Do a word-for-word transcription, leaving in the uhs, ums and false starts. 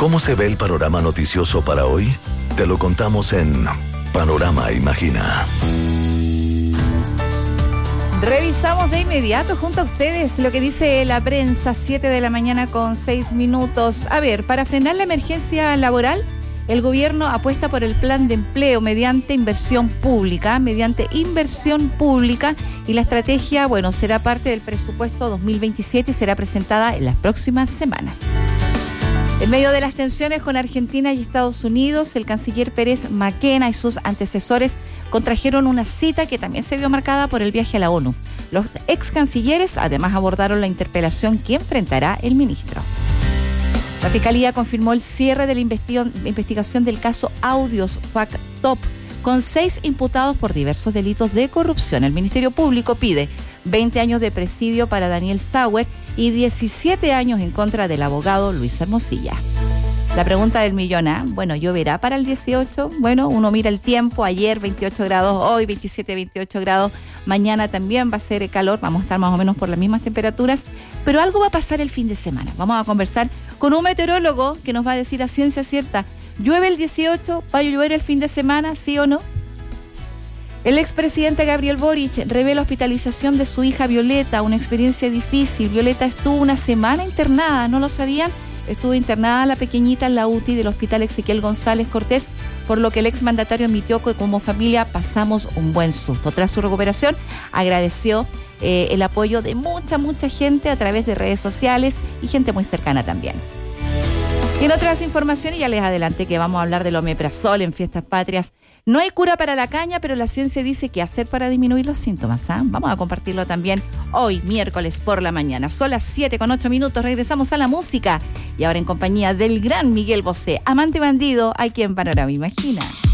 ¿Cómo se ve el panorama noticioso para hoy? Te lo contamos en Panorama Imagina. Revisamos de inmediato junto a ustedes lo que dice la prensa, siete de la mañana con seis minutos. A ver, para frenar la emergencia laboral, el gobierno apuesta por el plan de empleo mediante inversión pública, mediante inversión pública, y la estrategia, bueno, será parte del presupuesto dos mil veintisiete y será presentada en las próximas semanas. En medio de las tensiones con Argentina y Estados Unidos, el canciller Pérez Mackenna y sus antecesores contrajeron una cita que también se vio marcada por el viaje a la ONU. Los ex cancilleres además abordaron la interpelación que enfrentará el ministro. La Fiscalía confirmó el cierre de la investigación del caso Audios Factop, con seis imputados por diversos delitos de corrupción. El Ministerio Público pide veinte años de presidio para Daniel Sauer y diecisiete años en contra del abogado Luis Hermosilla. La pregunta del millón, ¿eh? Bueno, ¿lloverá para el dieciocho? Bueno, uno mira el tiempo, ayer veintiocho grados, hoy veintisiete, veintiocho grados, mañana también va a ser calor, vamos a estar más o menos por las mismas temperaturas, pero algo va a pasar el fin de semana. Vamos a conversar con un meteorólogo que nos va a decir a ciencia cierta, ¿llueve el dieciocho? ¿Va a llover el fin de semana? ¿Sí o no? El expresidente Gabriel Boric revela hospitalización de su hija Violeta, una experiencia difícil. Violeta estuvo una semana internada, ¿no lo sabían? Estuvo internada la pequeñita en la U T I del Hospital Ezequiel González Cortés, por lo que el exmandatario admitió que como familia pasamos un buen susto. Tras su recuperación, agradeció eh, el apoyo de mucha, mucha gente a través de redes sociales y gente muy cercana también. Y en otras informaciones, ya les adelanté que vamos a hablar del omeprazol en fiestas patrias. No hay cura para la caña, pero la ciencia dice qué hacer para disminuir los síntomas. ¿eh? Vamos a compartirlo también hoy, miércoles por la mañana. Son las siete con ocho minutos, regresamos a la música. Y ahora en compañía del gran Miguel Bosé, amante bandido, aquí en Panorama Imagina.